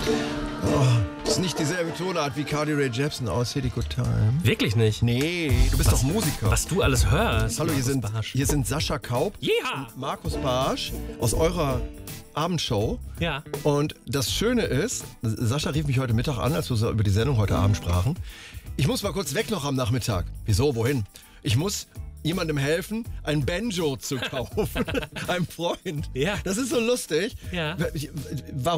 Das ist nicht dieselbe Tonart wie Carly Rae Jepsen aus Hit It Good Time. Wirklich nicht? Nee, du bist doch Musiker. Was du alles hörst. Hallo, hier Barsch. sind Sascha Kaup und Markus Barsch aus eurer Abendshow. Ja. Und das Schöne ist, Sascha rief mich heute Mittag an, als wir so über die Sendung heute Abend sprachen. Ich muss mal kurz weg noch am Nachmittag. Wieso, wohin? Ich muss jemandem helfen, ein Banjo zu kaufen. Einem Freund. Ja. Das ist so lustig. Ja. Warum?